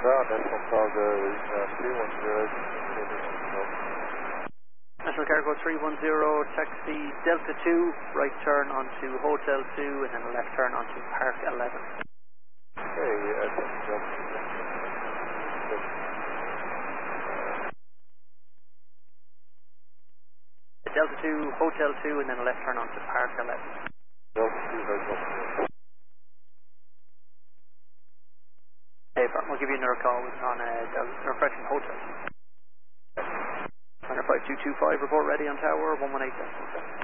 National Cargo 310. National Cargo 310, taxi Delta 2, right turn onto Hotel 2 and then a left turn onto Park 11. Okay, Delta 2, Hotel 2 and then a left turn onto Park 11. Delta 2, Hotel 2. Hey, we'll give you another call on refreshing Hotel. 5225, report ready on tower 118.